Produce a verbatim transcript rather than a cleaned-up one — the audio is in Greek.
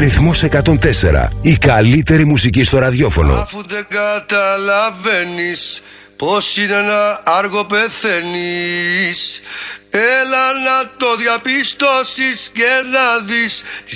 Ρυθμός εκατόν τέσσερα. Η καλύτερη μουσική στο ραδιόφωνο. Αφού δεν καταλαβαίνεις πως είναι ένα άργο πεθαίνεις, έλα να το διαπιστώσεις και να δεις